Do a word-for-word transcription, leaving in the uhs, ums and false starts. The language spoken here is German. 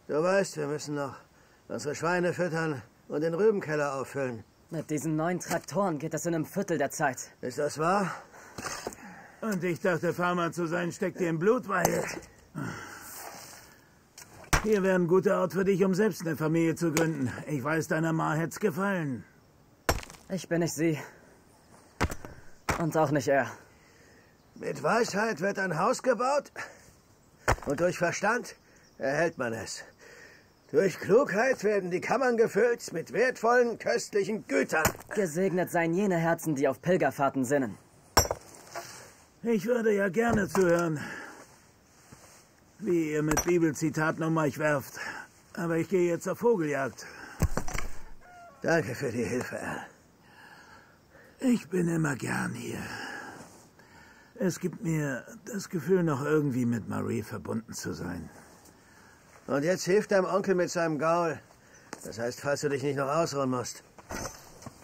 Du weißt, wir müssen noch unsere Schweine füttern und den Rübenkeller auffüllen. Mit diesen neuen Traktoren geht das in einem Viertel der Zeit. Ist das wahr? Und ich dachte, Farmer zu sein steckt dir im Blut, Wyatt. Hier wäre ein guter Ort für dich, um selbst eine Familie zu gründen. Ich weiß, deiner Ma hätt's gefallen. Ich bin nicht sie. Und auch nicht er. Mit Weisheit wird ein Haus gebaut und durch Verstand erhält man es. Durch Klugheit werden die Kammern gefüllt mit wertvollen, köstlichen Gütern. Gesegnet seien jene Herzen, die auf Pilgerfahrten sinnen. Ich würde ja gerne zuhören, wie ihr mit Bibelzitaten um euch werft. Aber ich gehe jetzt auf Vogeljagd. Danke für die Hilfe, Al. Ich bin immer gern hier. Es gibt mir das Gefühl, noch irgendwie mit Marie verbunden zu sein. Und jetzt hilft deinem Onkel mit seinem Gaul. Das heißt, falls du dich nicht noch ausruhen musst.